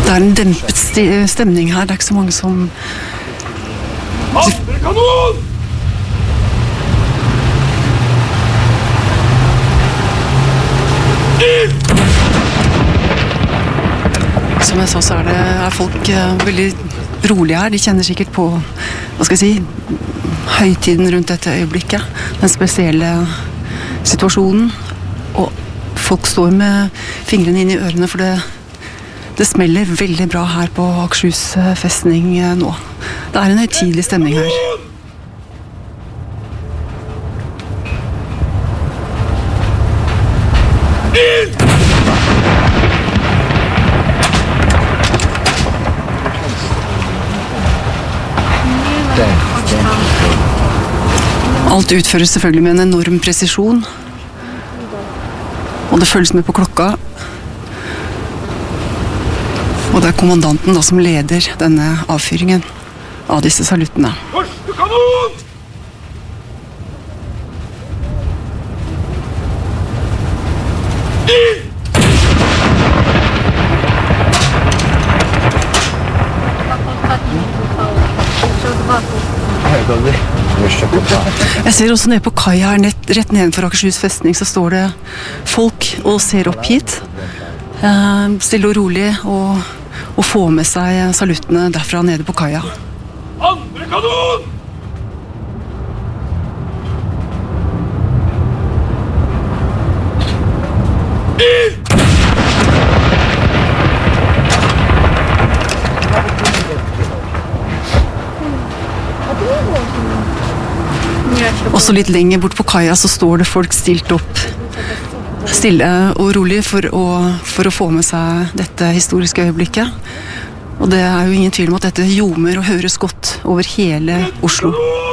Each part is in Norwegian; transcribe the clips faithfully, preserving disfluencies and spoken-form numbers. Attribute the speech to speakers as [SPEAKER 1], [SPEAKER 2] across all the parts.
[SPEAKER 1] Det er en dempet sti- stemning her. Det er ikke så mange som...
[SPEAKER 2] Andre kanon!
[SPEAKER 1] Som jeg sa, så er, det, er folk eh, veldig rolige her. De kjenner sikkert på, hva skal jeg si, høytiden rundt dette øyeblikket. Den spesielle situasjonen. Og folk står med fingrene inn i ørene, for det, det smeller veldig bra her på Akershus festning eh, nå. Det er en høytidelig stemning her. Alt utføres selvfølgelig med en enorm presisjon. Og det følges med på klokka. Og det er kommandanten da som leder denne avfyringen av disse saluttene.
[SPEAKER 2] Første kanon!
[SPEAKER 1] Jeg ser også nede på kaia her, nett, rett nedenfor Akershus festning, så står det folk og ser opp hit. Eh, stille og rolig, og, og få med seg saluttene derfra nede på kaia.
[SPEAKER 2] Andre kanon!
[SPEAKER 1] Også litt lenger bort på kaia så står det folk stilt opp stille og rolig for å, for å få med seg dette historiske øyeblikket. Og det er jo ingen tvil om at dette ljomer og høres godt over hele Oslo.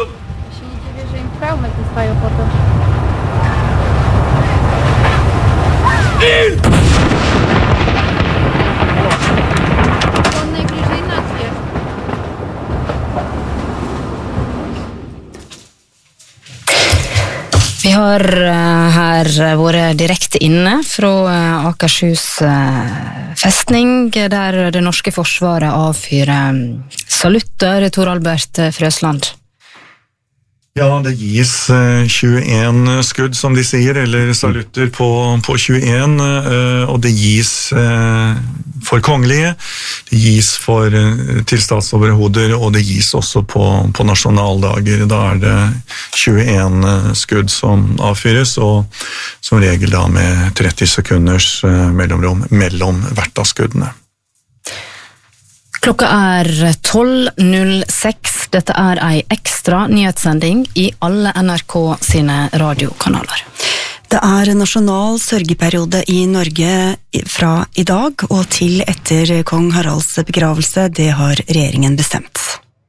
[SPEAKER 3] Vi har her vært direkte inne fra Akershus festning, der det norske forsvaret avfyrer salutter. Tor Albert Frøsland.
[SPEAKER 4] Ja, det gis tjueen skudd, som de sier, eller salutter på, på tjueen, og det gis for kongelige, det gis for, til statsoverhoder, og det gis også på, på nasjonaldager. Da er det tjueen skudd som avfyres, og som regel da med tretti sekunders mellomrom mellom hvert av skuddene.
[SPEAKER 3] Klokka er tolv null seks. Dette er ei ekstra nyhetssending i alle N R K sine radiokanaler.
[SPEAKER 1] Det er nasjonal sørgeperiode i Norge fra i dag og til etter kong Haralds begravelse. Det har regjeringen bestemt.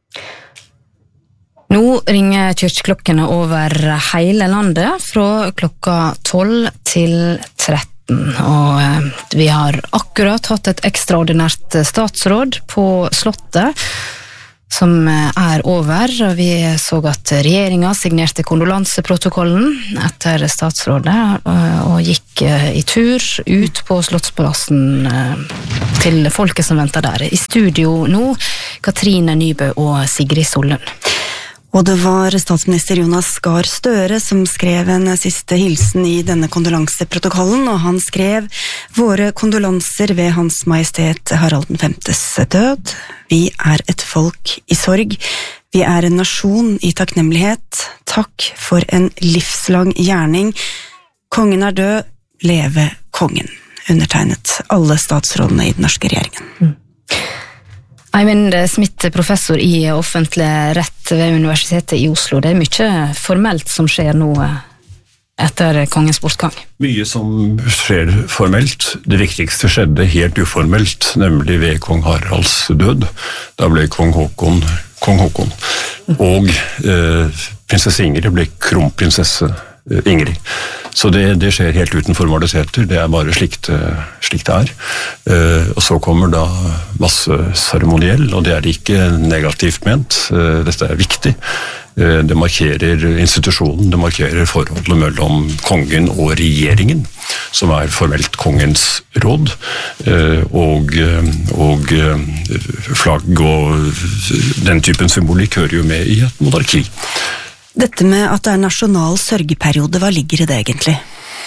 [SPEAKER 3] Nå ringer kirkeklokkene over hele landet fra klokka tolv til tretten. Og vi har akkurat hatt et ekstraordinært statsråd på Slottet som er over. Vi så at regjeringen signerte kondolanseprotokollen etter statsrådet og gikk i tur ut på Slottsplassen til folket som venter der. I studio nå, Katrine Nybø og Sigrid Sollund.
[SPEAKER 1] Og det var statsminister Jonas Gahr Støre som skrev en siste hilsen i denne kondolanseprotokollen, og han skrev: «Våre kondolanser ved Hans Majestet Harald den femtes død. Vi er et folk i sorg. Vi er en nasjon i takknemlighet. Takk for en livslang gjerning. Kongen er død. Leve kongen.» Undertegnet alle statsrådene i den norske regjeringen.
[SPEAKER 3] Mm. Eivind Smith, professor i offentlig rett ved Universitetet i Oslo. Det er mye formelt som skjer nå etter kongens bortgang.
[SPEAKER 5] Mye som skjer formelt. Det viktigste skjedde helt uformelt, nemlig ved kong Haralds død. Da ble kong Håkon kong Håkon. Og eh, prinsesse Ingrid ble kronprinsesse Ingrid. Så det, det skjer helt uten formaliteter, det er bare slikt, slikt det er. Uh, og så kommer da masse seremoniell, og det er ikke negativt ment, uh, dette er viktig. Det markerer institusjonen, det markerer forholdet mellom kongen og regjeringen, som er formelt kongens råd, og, og flagg og den typen symbolikk hører jo med i et monarki.
[SPEAKER 1] Dette med at det er nasjonal sørgeperiode, hva ligger i det egentlig?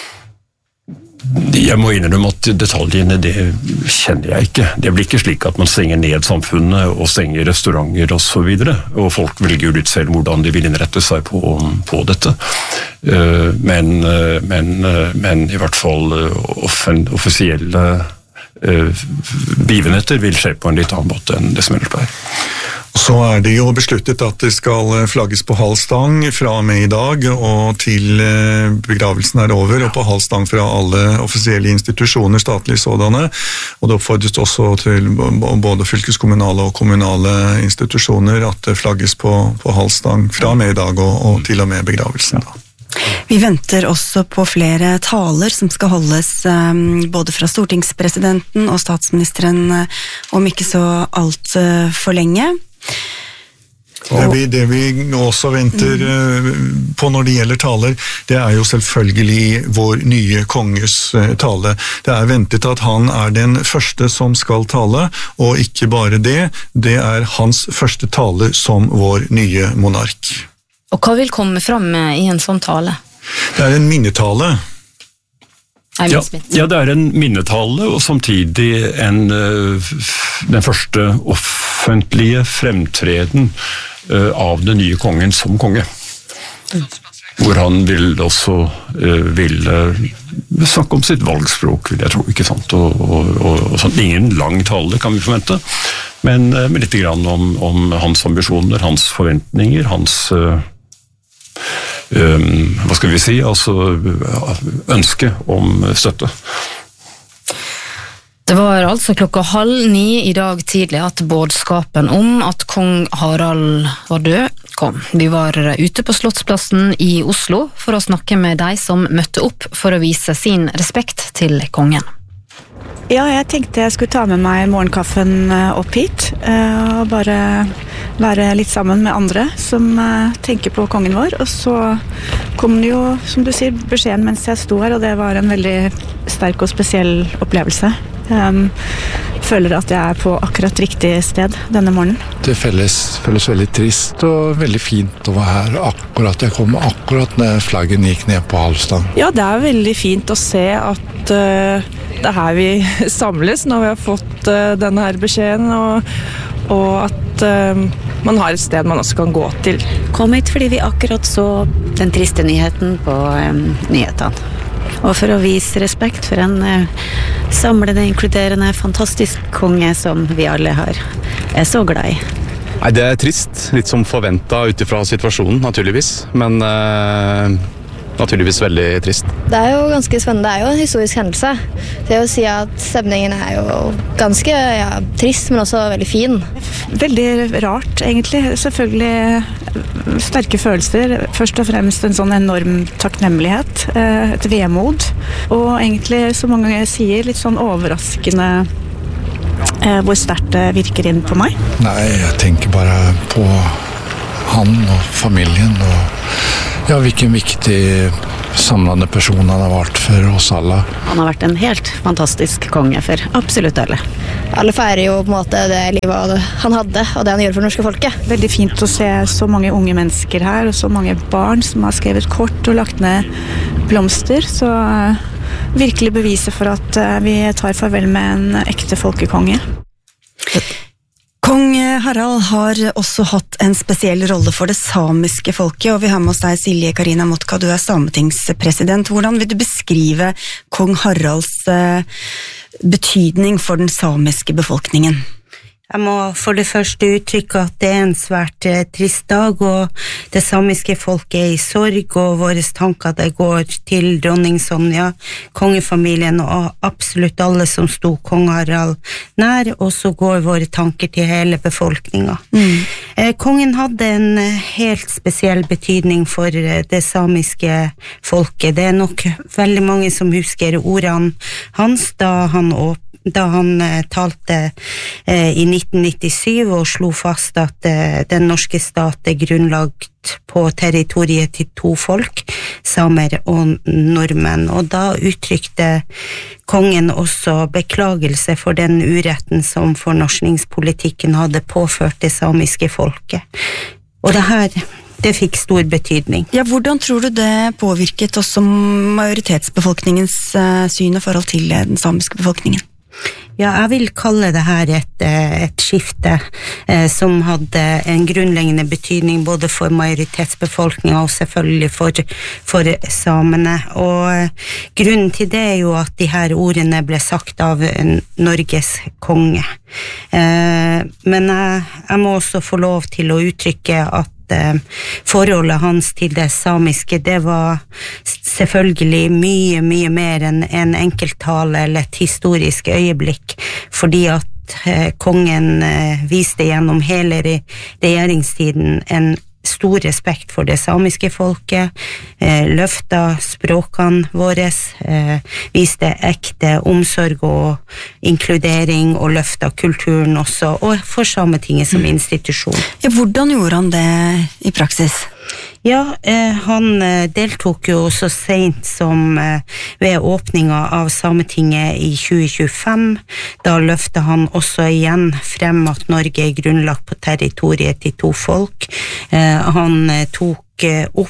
[SPEAKER 5] Jeg må innrømme at detaljene, det kjenner jeg ikke. Det blir ikke slik at man stenger ned samfunnet og stenger restauranter og så videre, og folk velger jo litt selv hvordan de vil innrette seg på, på dette. Men, men, men i hvert fall offen, offisielle begivenheter vil skje på en litt annen måte enn det som ellers pleier.
[SPEAKER 4] Så er det jo besluttet at det skal flagges på halv stang fra og med i dag, og til begravelsen er over, og på halv stang fra alle offisielle institusjoner, statlige sådanne, og det oppfordres også til både fylkeskommunale og kommunale institusjoner at det flagges på, på halv stang fra og med i dag, og, og til og med begravelsen da.
[SPEAKER 1] Vi venter også på flere taler som skal holdes både fra stortingspresidenten og statsministeren om ikke så alt for lenge.
[SPEAKER 4] Det vi, det vi også venter på når det gjelder taler, det er jo selvfølgelig vår nye konges tale. Det er ventet at han er den første som skal tale, og ikke bare det, det er hans første tale som vår nye monark.
[SPEAKER 3] Og hva vil komme fram i en sånn tale?
[SPEAKER 4] Det er en minnetale.
[SPEAKER 5] Ja, ja, det er en minnetale, og samtidig en, den første offentlige fremtreden av den nye kongen som konge. Hvor han vil også vil snakke om sitt valgspråk, vil jeg tro, ikke sant? Og, og, og, og sånt. Ingen lang tale kan vi forvente, men med litt grann om, om hans ambisjoner, hans forventninger, hans Um, hva skal vi si, altså ønske om støtte.
[SPEAKER 3] Det var altså klokka halv ni i dag tidlig at budskapen om at kong Harald var død kom. Vi var ute på Slottsplassen i Oslo for å snakke med de som møtte opp for å vise sin respekt til kongen.
[SPEAKER 6] Ja, jeg tenkte jeg skulle ta med meg morgenkaffen opp hit, og bare være litt sammen med andre som tenker på kongen vår. Og så kom det jo, som du sier, beskjeden mens jeg sto her, og det var en veldig sterk og spesiell opplevelse. Jeg føler at jeg er på akkurat riktig sted denne morgenen. Det føles, føles veldig trist og veldig fint å være her akkurat. Jeg kom akkurat når flaggen gikk ned på halvstang. Ja, det er veldig fint å se at uh, det er her vi samles når vi har fått uh, denne her beskjeden, og, og at uh, man har et sted man også kan gå til.
[SPEAKER 7] Kom hit fordi vi akkurat så den triste nyheten på um, nyhetene. Og for å vise respekt for en uh, samlende, inkluderende, fantastisk konge som vi alle har, er så glad i.
[SPEAKER 8] Nei, det er trist. Litt som forventet utifra situasjonen, naturligvis. Men uh, naturligvis veldig trist.
[SPEAKER 9] Det er jo ganske spennende. Det er jo en historisk hendelse. Det å si at stemningen er jo ganske ja, trist, men også veldig fin.
[SPEAKER 6] Veldig rart, egentlig. Selvfølgelig sterke følelser. Først og fremst en sånn enorm takknemlighet, et vemod. Og egentlig, som mange sier, litt sånn overraskende hvor sterkt det virker inn på meg.
[SPEAKER 10] Nei, jeg tenker bare på han og familien, og ja, hvilken viktig samlende person han har vært for oss alle.
[SPEAKER 7] Han har vært en helt fantastisk konge for absolutt alle.
[SPEAKER 9] Alle feirer jo på en måte det livet han hadde, og det han gjør for norske folket.
[SPEAKER 6] Veldig fint å se så mange unge mennesker her, og så mange barn som har skrevet kort og lagt ned blomster, så virkelig beviser for at vi tar farvel med en ekte folkekonge.
[SPEAKER 1] Kong Harald har også hatt en spesiell rolle for det samiske folket, og vi har med oss deg, Silje Karina Motka, du er sametingspresident. Hvordan vil du beskrive kong Haralds betydning for den samiske befolkningen?
[SPEAKER 11] Jeg må for det første uttrykke at det er en svært eh, trist dag, og det samiske folket er i sorg, og våre tanker det går til dronning Sonja, kongefamilien og absolutt alle som sto kong Harald nær, og så går våre tanker til hele befolkningen. Mm. Eh, kongen hadde en helt spesiell betydning for eh, det samiske folket. Det er nok veldig mange som husker ordene hans da han åpnet da han eh, talte eh, i nitten nittisju og slo fast at eh, den norske stat er grunnlagt på territoriet til to folk, samer og nordmenn, og da uttrykte kongen også beklagelse for den uretten som fornorskningspolitikken hadde påført det samiske folket. Og det her, det fikk stor betydning.
[SPEAKER 1] Ja, hvordan tror du det påvirket også majoritetsbefolkningens uh, syn og forhold til den samiske befolkningen?
[SPEAKER 11] Ja, jeg vil kalle det her et, et skifte eh, som hadde en grunnleggende betydning både for majoritetsbefolkningen og selvfølgelig for, for samene. Og eh, grunnen til det er jo at de her ordene ble sagt av Norges konge. Eh, men jeg, jeg må også få lov til å uttrykke at forholdet hans til det samiske, det var selvfølgelig mye, mye mer enn en enkelttale eller et historisk øyeblikk, fordi at eh, kongen eh, viste gjennom hele regjeringstiden en stor respekt for det samiske folket, eh, løfta språkene våre, eh, viste ekte omsorg og inkludering og løfta kulturen også, og for Sametinget som institusjon.
[SPEAKER 1] Ja, hvordan gjorde han det i praksis?
[SPEAKER 11] Ja, eh, han eh, deltok jo så sent som eh, ved åpninga av Sametinget i tjue tjuefem. Da løfte han også igjen frem at Norge er grunnlagt på territoriet til to folk. Eh, han eh, tok eh, opp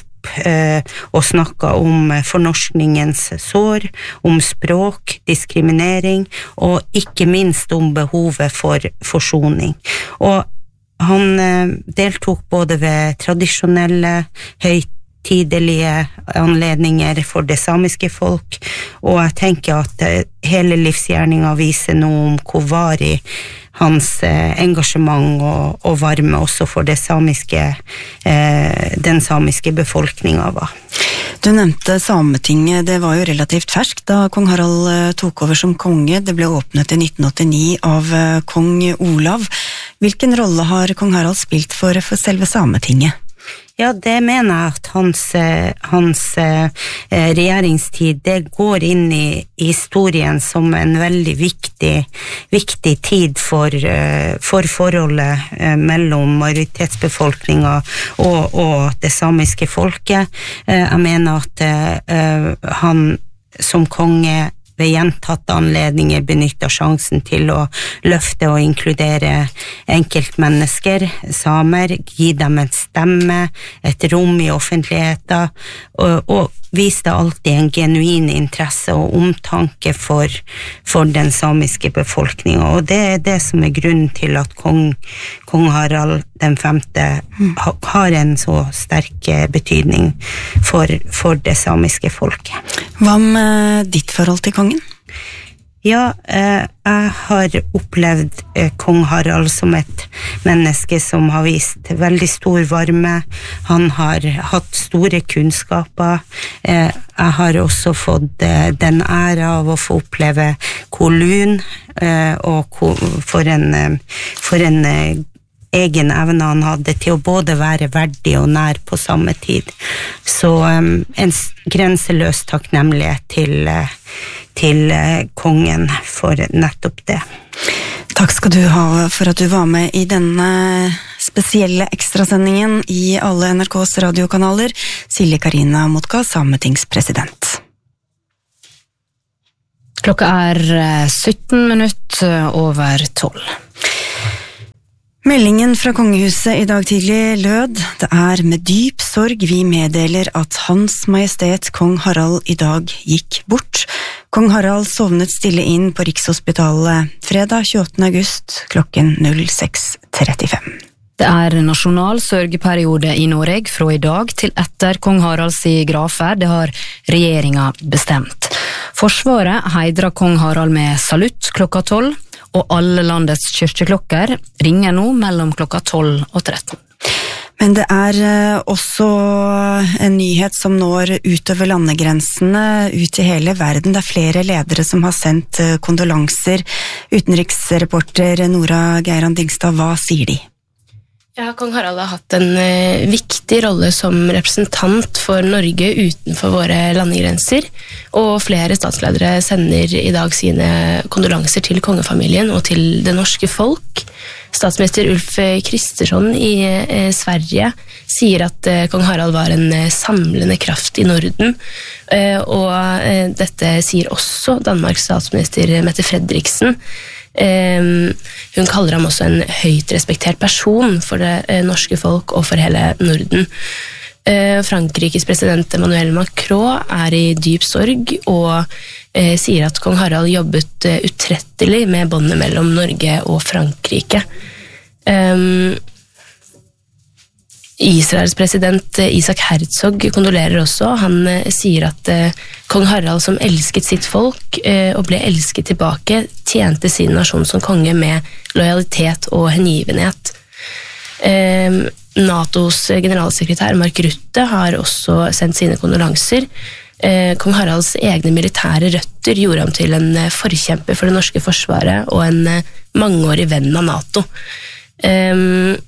[SPEAKER 11] og snakket om fornorskningens sår, om språk, diskriminering, og ikke minst om behovet for forsoning. Og han deltok både ved tradisjonelle, høytidelige anledninger for det samiske folk, og jeg tenker at hele livsgjerningen viser noe om hvor varig hans engasjement og, og varme også for det samiske, eh, den samiske befolkningen var.
[SPEAKER 1] Du nevnte Sametinget, det var jo relativt ferskt da kong Harald tok over som konge. Det ble åpnet i nitten åttini av kong Olav. Hvilken rolle har kong Harald spilt for, for selve Sametinget?
[SPEAKER 11] Ja, det mener jeg at hans, hans eh, regjeringstid, det går inn i historien som en veldig viktig, viktig tid for, eh, for forholdet eh, mellom majoritetsbefolkningen og, og det samiske folket. Eh, jeg mener at eh, han som konge ved gjentatte anledninger benytter sjansen til å løfte og inkludere enkeltmennesker, samer, gi dem en stemme, et rom i offentligheten, og, og viste alltid en genuin interesse og omtanke for, for den samiske befolkningen. Og det er det som er grunnen til at kong, kong Harald den femte ha, har en så sterk betydning for, for det samiske folket.
[SPEAKER 1] Hva med ditt forhold til kongen?
[SPEAKER 11] Ja, eh, jeg har opplevd eh, kong Harald som et menneske som har vist veldig stor varme. Han har hatt store kunnskaper. Eh, jeg har også fått eh, den ære av å få oppleve Kolun, eh, og ko, for en, eh, for en eh, egen evne han hadde til å både være verdig og nær på samme tid. Så um, en grenseløs takknemlighet til, til uh, kongen for nettopp det.
[SPEAKER 1] Takk skal du ha for at du var med i denne spesielle ekstrasendingen i alle N R K's radiokanaler. Silje Karina Motka, sametingspresident.
[SPEAKER 3] Klokka er sytten minutter over tolv.
[SPEAKER 1] Meldingen fra kongehuset i dag tidlig lød: det er med dyp sorg vi meddeler at Hans Majestet Kong Harald i dag gikk bort. Kong Harald sovnet stille inn på Rikshospitalet fredag tjueåttende august klokken null seks trettifem.
[SPEAKER 3] Det er nasjonal sørgeperiode i Norge fra i dag til etter kong Haralds gravferd, det har regjeringa bestemt. Forsvaret heidrer kong Harald med salutt klokka tolv, og alle landets kyrkjeklokker ringer nå mellom klokka tolv og tretten.
[SPEAKER 1] Men det er også en nyhet som når utover landegrensene, ut i hele verden. Det er flere ledere som har sendt kondolanser. Utenriksreporter Nora Geiran Dingstad, hva sier de?
[SPEAKER 12] Ja, Kong Harald har hatt en eh, viktig rolle som representant for Norge utenfor våre landegrenser, og flere statsledere sender i dag sine kondolanser til kongefamilien og til det norske folk. Statsminister Ulf Kristersson i eh, Sverige sier at eh, Kong Harald var en eh, samlende kraft i Norden, eh, og eh, dette sier også Danmarks statsminister Mette Frederiksen. Um, hun kaller ham også en høyt respektert person for det uh, norske folk og for hele Norden. Uh, Frankrikes president Emmanuel Macron er i dyp sorg og uh, sier at kong Harald jobbet uh, utrettelig med båndet mellom Norge og Frankrike. Um, Israels president Isaac Herzog kondolerer også. Han eh, sier at eh, kong Harald, som elsket sitt folk eh, og ble elsket tilbake, tjente sin nasjon som konge med lojalitet og hengivenhet. Eh, NATOs generalsekretær Mark Rutte har også sendt sine kondolanser. Eh, kong Haralds egne militære røtter gjorde ham til en eh, forkjemper for det norske forsvaret og en eh, mangeårig venn av NATO. Eh,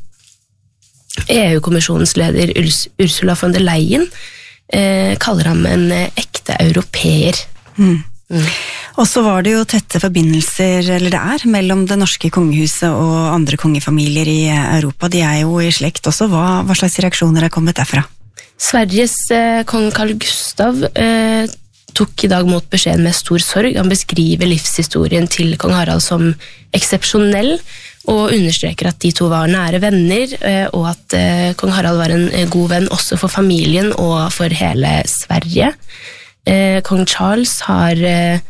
[SPEAKER 12] E U-kommisjonens leder Ursula von der Leyen eh, kaller ham en ekte europeer.
[SPEAKER 1] Mm. Mm. Og så var det jo tette forbindelser, eller det er, mellom det norske kongehuset og andre kongefamilier i Europa. De er jo i slekt også. Hva, hva slags reaksjoner er kommet derfra?
[SPEAKER 12] Sveriges eh, kong Carl Gustav eh, tok i dag mot beskjeden med stor sorg. Han beskriver livshistorien til kong Harald som eksepsjonell, og understreker at de to var nære venner, og at eh, kong Harald var en eh, god venn også for familien og for hele Sverige. Eh, kong Charles har eh,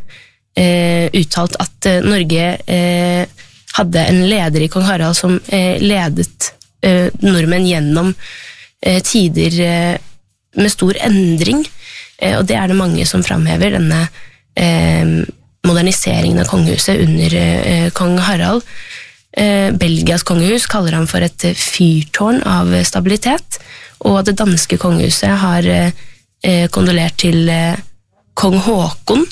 [SPEAKER 12] uttalt at eh, Norge eh, hadde en leder i kong Harald som eh, ledet eh, nordmenn gjennom eh, tider eh, med stor endring, eh, og det er det mange som framhever, denne eh, moderniseringen av kongehuset under eh, kong Harald. Eh, Belgias kongehus kaller han for et fyrtårn av stabilitet, og det danske kongehuset har eh, kondolert til eh, kong Håkon,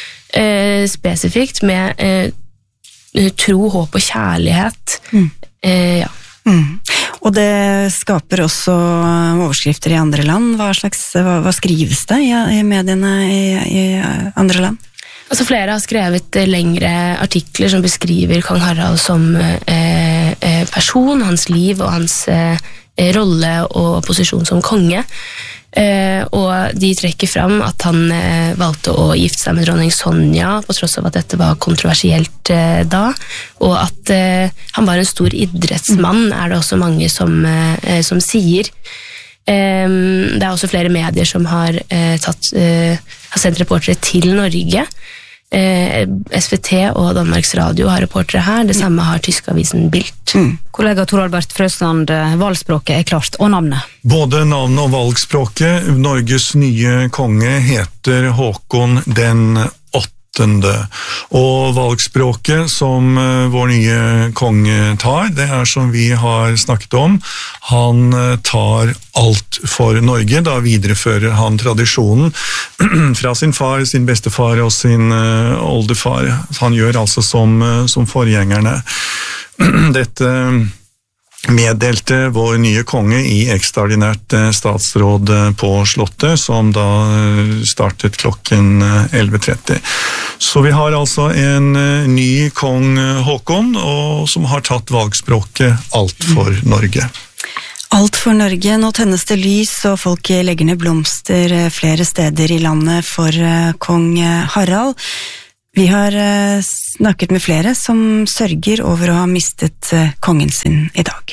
[SPEAKER 12] eh, spesifikt med eh, tro, håp og kjærlighet. Mm. Eh, ja.
[SPEAKER 1] Mm. Og det skaper også overskrifter i andre land. Hva, slags, hva, hva skrives det i, i mediene i, i andre land?
[SPEAKER 12] Altså flere har skrevet lengre artikler som beskriver kong Harald som eh, person, hans liv og hans eh, rolle og posisjon som konge. Eh, og de trekker fram at han eh, valgte å gifte seg med dronning Sonja, på tross av at dette var kontroversielt eh, da, og at eh, han var en stor idrettsmann, er det også mange som, eh, som sier. Eh, det er også flere medier som har, eh, tatt, eh, har sendt reportere til Norge. Eh, S V T og Danmarks Radio har reportere her, det samme har tyskavisen Bild.
[SPEAKER 3] Mm. Kollega Tor Albert Frøsland, valgspråket er klart, og navnet?
[SPEAKER 4] Både navnet og valgspråket. Norges nye konge heter Håkon den åttende, og valgspråket som vår nye konge tar, det er som vi har snakket om, han tar alt for Norge, da viderefører han tradisjonen fra sin far, sin bestefar og sin uh, oldefar. Han gjør altså som, uh, som forgjengerne. Dette meddelte vår nye konge i ekstraordinært uh, statsråd uh, på Slottet, som da uh, startet klokken uh, elleve tretti. Så vi har altså en uh, ny kong uh, Håkon, og, som har tatt valgspråket alt for Norge.
[SPEAKER 1] Alt for Norge. Nå tennes det lys, og folk legger ned blomster flere steder i landet for kong Harald. Vi har snakket med flere som sørger over å ha mistet kongen sin i dag.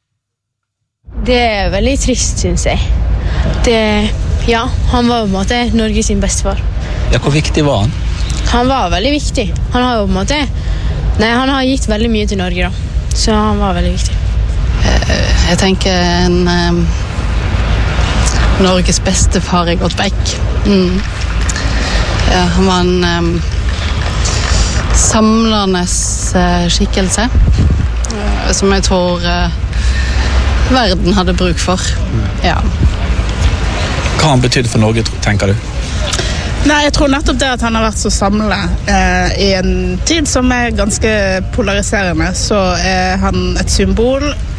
[SPEAKER 9] Det er veldig trist, synes jeg. Det, ja, han var på en måte Norges sin bestefar.
[SPEAKER 13] Ja, hvor viktig var han?
[SPEAKER 9] Han var veldig viktig. Han har jo på en måte, nei, han har gitt veldig mye til Norge da, så han var veldig viktig.
[SPEAKER 14] Jeg tenker en um, Norges beste far er gått vekk. Mm. Ja, han var en um, samlende uh, skikkelse uh, som jeg tror uh, verden hadde bruk for. Ja.
[SPEAKER 13] Hva han betydde for Norge, tenker du?
[SPEAKER 15] Nei, jeg tror nettopp det at han har vært så samlet eh, i en tid som er ganske polariserende, så er han et symbol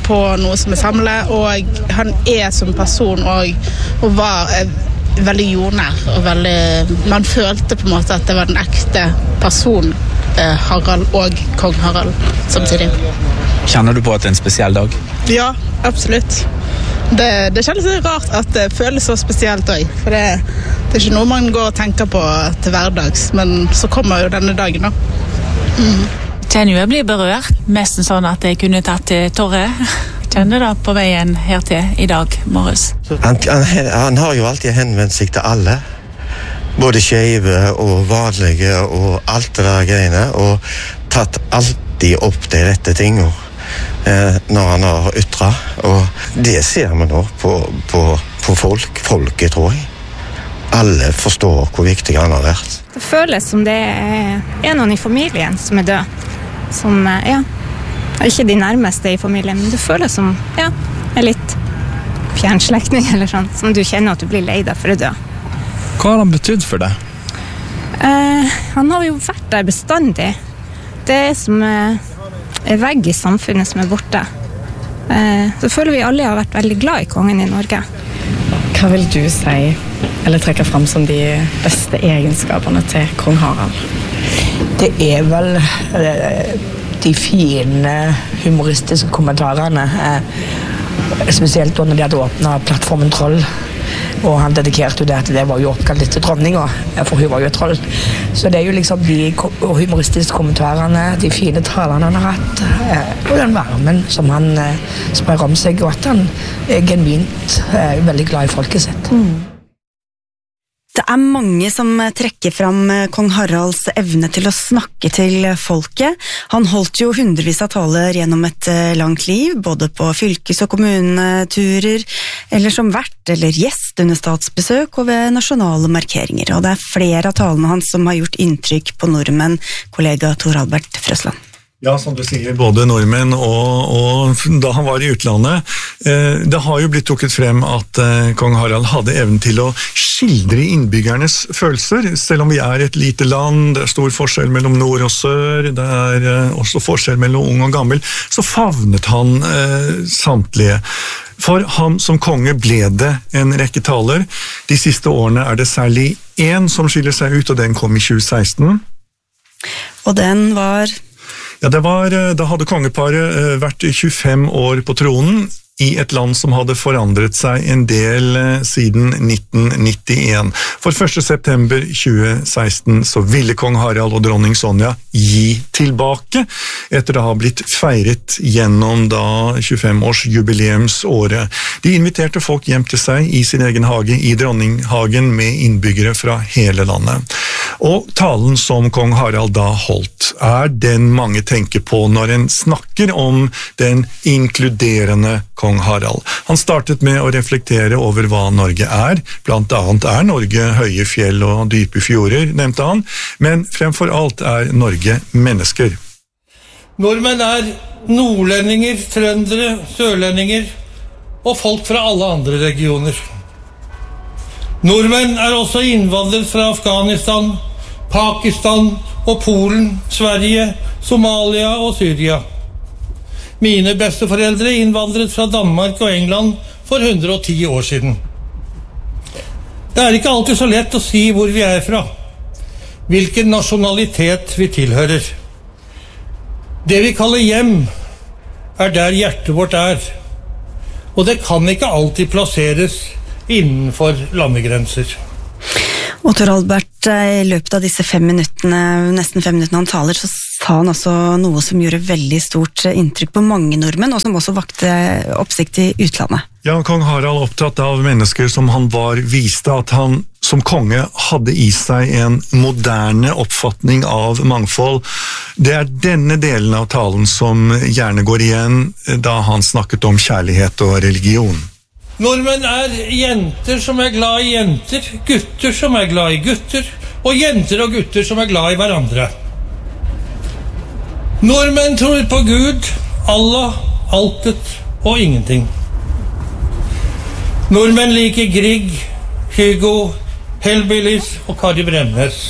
[SPEAKER 15] på noe som er samlet, og han er som person og, og var eh, veldig jordnær, og veldig, man følte på en måte at det var den ekte person, eh, Harald og kong Harald samtidig.
[SPEAKER 13] Kjenner du på at det er en spesiell dag?
[SPEAKER 15] Ja, absolutt. Det, det kjennes litt rart at det føles så spesielt også, for det, det er ikke noe man går og tenker på til hverdags, men så kommer jo denne dagen da. Mm.
[SPEAKER 16] Kjenner jo jeg blir berørt, nesten sånn at jeg kunne tatt til tårer. Kjenner da på veien her til i dag morges.
[SPEAKER 17] Han, han, han har jo alltid henvendt seg til alle, både skjeve og vanlige og alt det der greiene, og tatt alltid opp de rette tingene eh, når han har ytret, og det ser vi nå på, på, på folk, folket tror jeg. Alle forstår hvor viktig han har vært.
[SPEAKER 18] Det føles som det er noen i familien som er død, som, ja, ikke de nærmeste i familien, men det føles som, ja, er litt fjernslektning eller sånn, som du kjenner at du blir lei deg for å dø.
[SPEAKER 13] Hva har han betydd for deg?
[SPEAKER 18] Eh, han har jo vært der bestandig. Det er som eh, en vegg i samfunnet som er borte. Eh, så føler vi alle har vært veldig glad i kongen i Norge.
[SPEAKER 19] Hva vil du si, eller trekke frem som de beste egenskapene til kong Harald?
[SPEAKER 20] Det er vel eh, de fine humoristiske kommentarene, eh, spesielt når de hadde åpnet plattformen Troll, og han dedikerte jo det at det var jo oppkalt litt til dronninga, for hun var jo et troll. Så det er jo liksom de humoristiske kommentarene, de fine talene han har hatt, og den varmen som han sprer om seg, og at han er genuint veldig glad i folket sitt.
[SPEAKER 1] Mm. Det er mange som trekker fram kong Haralds evne til å snakke til folket. Han holdt jo hundrevis av taler gjennom et langt liv, både på fylkes- og kommuneturer, eller som vert eller gjest under statsbesøk og ved nasjonale markeringer. Og det er flere av talene hans som har gjort inntrykk på nordmenn, kollega Tor Albert Frøsland.
[SPEAKER 4] Ja, som du sier, både nordmenn og, og da han var i utlandet. Eh, det har jo blitt trukket frem at eh, kong Harald hadde evnen til å skildre innbyggernes følelser, selv om vi er et lite land, det er stor forskjell mellom nord og sør, det er eh, også forskjell mellom ung og gammel, så favnet han eh, samtlige. For ham som konge ble det en rekke taler. De siste årene er det særlig én som skiller seg ut, og den kom i tjue seksten.
[SPEAKER 1] Og den var...
[SPEAKER 4] Ja, det var, da hadde kongeparet vært tjuefem år på tronen i et land som hadde forandret seg en del siden nitten nittien. For første september tjue seksten så ville kong Harald og dronning Sonja gi tilbake, etter å ha blitt feiret gjennom da tjuefem-års jubileumsåret. De inviterte folk hjem til seg i sin egen hage, i Dronninghagen, med innbyggere fra hele landet. Og talen som kong Harald da holdt, er den mange tenker på når en snakker om den inkluderende kong Harald. Han startet med å reflektere over hva Norge er. Blant annet er Norge høye fjell og dype fjorder, nevnte han, men fremfor alt er Norge mennesker.
[SPEAKER 21] Nordmenn er nordlendinger, trøndere, sørlendinger og folk fra alle andre regioner. Nordmenn er også innvandret fra Afghanistan, Pakistan og Polen, Sverige, Somalia og Syria. Mine besteforeldre innvandret fra Danmark og England for hundre og ti år siden. Det er ikke alltid så lett å si hvor vi er fra, hvilken nasjonalitet vi tilhører. Det vi kaller hjem er der hjertet vårt er, og det kan ikke alltid plasseres innenfor landegrenser.
[SPEAKER 1] Og Tor Albert, i løpet av disse fem minuttene, nesten fem minuttene han taler, så sa han også noe som gjorde veldig stort inntrykk på mange nordmenn, og som også vakte oppsikt i utlandet.
[SPEAKER 4] Ja, kong Harald, opptatt av mennesker som han var, viste at han som konge hadde i seg en moderne oppfatning av mangfold. Det er denne delen av talen som gjerne går igjen da han snakket om kjærlighet og religion.
[SPEAKER 21] Nordmenn er jenter som er glad i jenter, gutter som er glad i gutter, og jenter og gutter som er glad i hverandre. Nordmenn tror på Gud, Allah, altet og ingenting. Nordmenn liker Grieg, Hugo, Hellbillies og Kari Bremnes.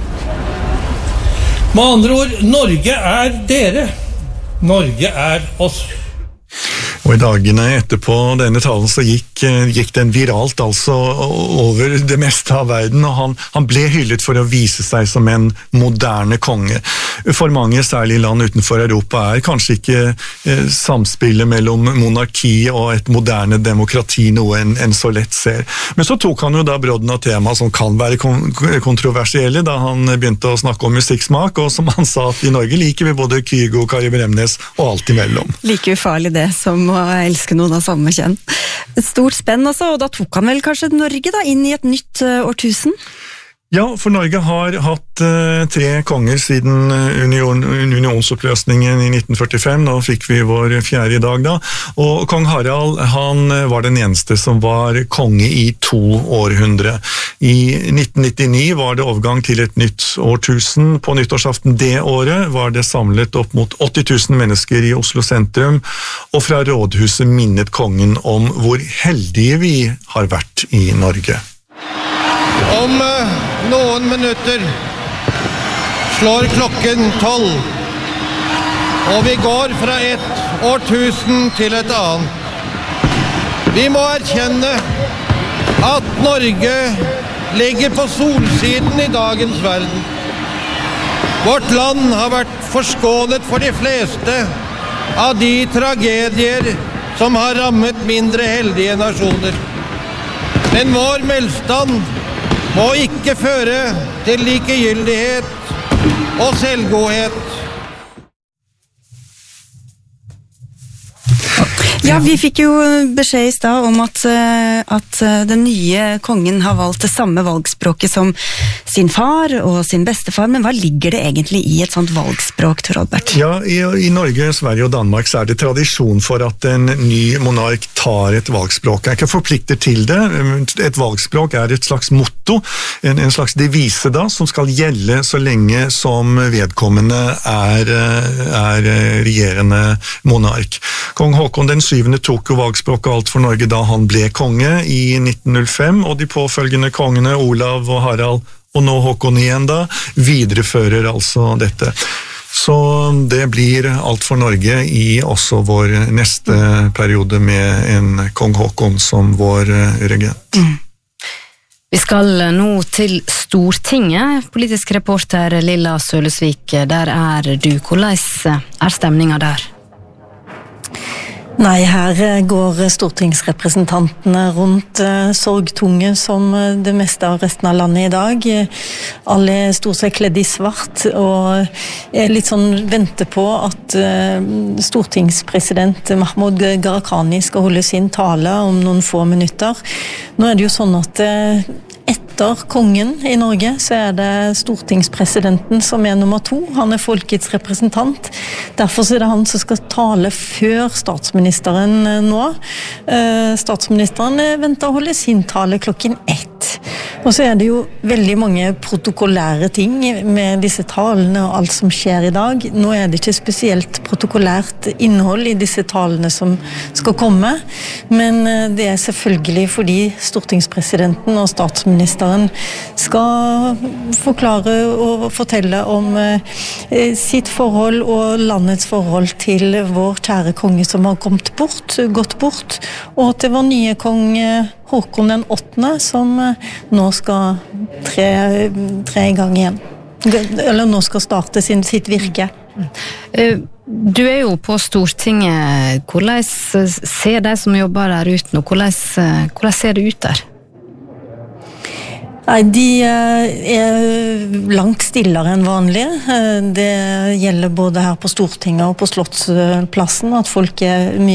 [SPEAKER 21] Med andre ord, Norge er dere. Norge er oss.
[SPEAKER 4] Og i dagene etterpå denne talen så gikk, gikk den viralt altså over det meste av verden, og han, han ble hyllet for å vise seg som en moderne konge. For mange, særlig land utenfor Europa, er kanskje ikke eh, samspillet mellom monarki og et moderne demokrati noe en, en så lett ser. Men så tok han jo da brodden av tema som kan være kon kontroversielle da han begynte å snakke om musikksmak, og som han sa at i Norge liker vi både Kygo, Kari Bremnes og alt imellom.
[SPEAKER 1] Like ufarlig det som å elske noen av samme kjønn. Et stort spenn altså, og da tok han vel kanskje Norge da inn i et nytt uh, årtusen?
[SPEAKER 4] Ja, for Norge har hatt uh, tre konger siden union, unionsoppløsningen i nitten førtifem. Nå fikk vi vår fjerde i dag da. Og kong Harald, han var den eneste som var konge i to århundre. I nitten nittini var det overgang til et nytt årtusen. På nyttårsaften det året var det samlet opp mot åtti tusen mennesker i Oslo sentrum, og fra rådhuset minnet kongen om hvor heldige vi har vært i Norge.
[SPEAKER 2] Om uh, noen minutter slår klokken tolv, og vi går fra et årtusen til et annet. Vi må erkjenne at Norge ligger på solsiden i dagens verden. Vårt land har vært forskånet for de fleste av de tragedier som har rammet mindre heldige nasjoner. Men vår velstand må ikke føre til likegyldighet og selvgodhet.
[SPEAKER 1] Ja, vi fikk jo beskjed i sted om at, at den nye kongen har valgt det samme valgspråket som sin far og sin bestefar, men hva ligger det egentlig i et sånt valgspråk, Tor Albert?
[SPEAKER 4] Ja, i, i Norge, Sverige og Danmark så er det tradisjon for at en ny monark tar et valgspråk. Jeg er ikke forpliktet til det. Et valgspråk er et slags motto, en, en slags devise da, som skal gjelde så lenge som vedkommende er, er regjerende monark. Kong Håkon den syvende tok jo valgspråket alt for Norge da han ble konge i nitten null fem, og de påfølgende kongene Olav og Harald, og nå Håkon igjen da, viderefører altså dette. Så det blir alt for Norge i også vår neste periode med en kong Håkon som vår regent.
[SPEAKER 3] Mm. Vi skal nå til Stortinget. Politisk reporter Lilla Sølesvik, der er du. Hvordan er stemningen der?
[SPEAKER 22] Nei, her går stortingsrepresentantene rundt uh, sorgtunge som uh, det meste av resten av landet i dag. Alle er stort sett kledd i svart, og er litt sånn venter på at uh, stortingspresident Mahmoud Gharahkhani skal holde sin tale om noen få minutter. Nå er det jo sånn at uh, etter kongen i Norge så er det stortingspresidenten som er nummer to. Han er folkets representant. Derfor er det han som skal tale før statsministeren nå. Statsministeren venter å holde sin tale klokken ett. Og så er det jo veldig mange protokollære ting med disse talene og alt som skjer i dag. Nå er det ikke spesielt protokollært innhold i disse talene som skal komme, men det er selvfølgelig fordi stortingspresidenten og statsministeren skal forklare og fortelle om sitt forhold og landets forhold til vår kjære konge som har kommet bort, gått bort, og til vår nye konge Håkon den åttende som nå skal tre, tre i gang igjen. Eller nå skal starte sin, sitt virke.
[SPEAKER 3] Du er jo på Stortinget. Hvordan ser de som jobber der ute nå? Hvordan, hvordan ser det ut der?
[SPEAKER 22] Nei, de er langt stillere enn vanlig. Det gjelder både her på Stortinget og på Slottsplassen, at folk er mye